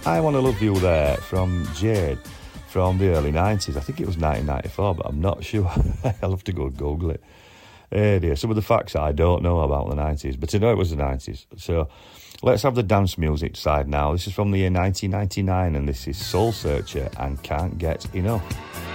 I Want to Love You there from Jade from the early 90s. I think it was 1994, but I'm not sure. I'll have to go Google it. Hey dear, some of the facts I don't know about the 90s, but I know it was the 90s. So let's have the dance music side now. This is from the year 1999, and this is Soul Searcher and Can't Get Enough.